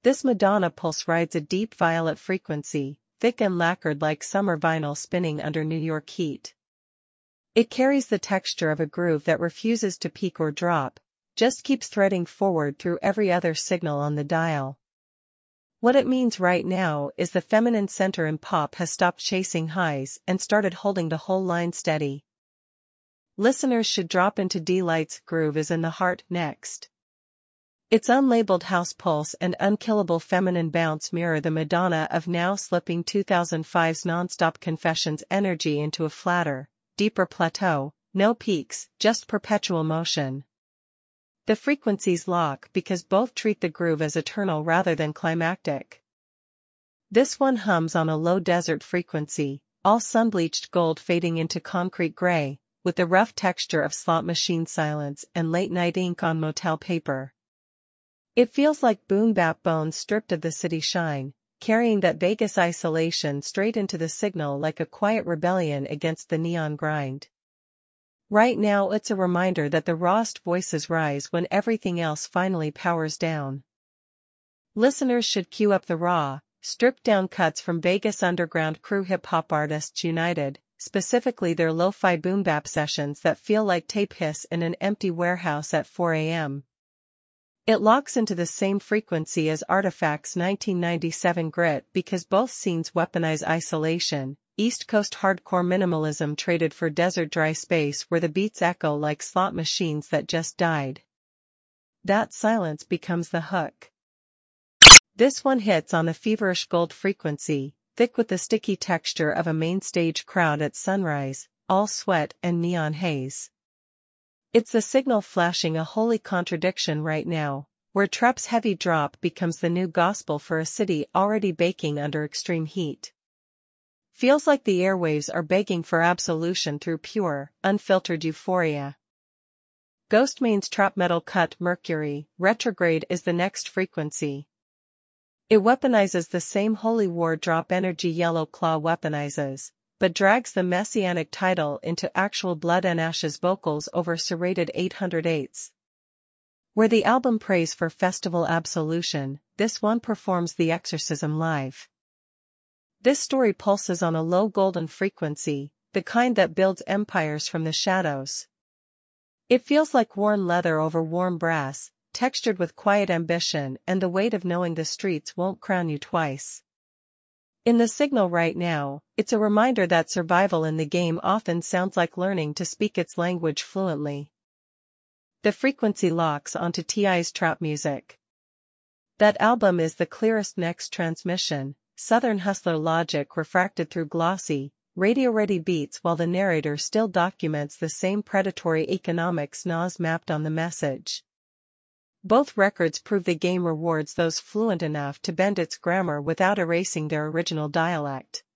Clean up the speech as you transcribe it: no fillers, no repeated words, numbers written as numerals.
This Madonna pulse rides a deep violet frequency, thick and lacquered like summer vinyl spinning under New York heat. It carries the texture of a groove that refuses to peak or drop, just keeps threading forward through every other signal on the dial. What it means right now is the feminine center in pop has stopped chasing highs and started holding the whole line steady. Listeners should drop into D-Light's Groove is in the Heart next. Its unlabeled house pulse and unkillable feminine bounce mirror the Madonna of now slipping 2005's nonstop Confessions energy into a flatter, deeper plateau, no peaks, just perpetual motion. The frequencies lock because both treat the groove as eternal rather than climactic. This one hums on a low desert frequency, all sun-bleached gold fading into concrete gray, with the rough texture of slot machine silence and late-night ink on motel paper. It feels like boom-bap bones stripped of the city shine, carrying that Vegas isolation straight into the signal like a quiet rebellion against the neon grind. Right now it's a reminder that the rawest voices rise when everything else finally powers down. Listeners should cue up the raw, stripped-down cuts from Vegas underground crew hip-hop artists united, specifically their lo-fi boom-bap sessions that feel like tape hiss in an empty warehouse at 4 a.m. It locks into the same frequency as Artifact's 1997 Grit because both scenes weaponize isolation, East Coast hardcore minimalism traded for desert dry space where the beats echo like slot machines that just died. That silence becomes the hook. This one hits on the feverish gold frequency, thick with the sticky texture of a main stage crowd at sunrise, all sweat and neon haze. It's the signal flashing a holy contradiction right now, where trap's heavy drop becomes the new gospel for a city already baking under extreme heat. Feels like the airwaves are begging for absolution through pure, unfiltered euphoria. Ghostmane's trap metal cut Mercury, retrograde is the next frequency. It weaponizes the same holy war drop energy Yellow Claw weaponizes, but drags the messianic title into actual Blood and Ashes vocals over serrated 808s. Where the album prays for festival absolution, this one performs the exorcism live. This story pulses on a low golden frequency, the kind that builds empires from the shadows. It feels like worn leather over warm brass, textured with quiet ambition and the weight of knowing the streets won't crown you twice. In the signal right now, it's a reminder that survival in the game often sounds like learning to speak its language fluently. The frequency locks onto T.I.'s trap music. That album is the clearest next transmission, Southern hustler logic refracted through glossy, radio-ready beats while the narrator still documents the same predatory economics Nas mapped on the message. Both records prove the game rewards those fluent enough to bend its grammar without erasing their original dialect.